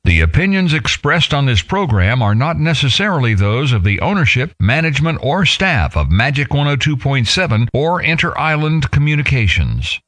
The opinions expressed on this program are not necessarily those of the ownership, management, or staff of Magic 102.7 or Inter-Island Communications.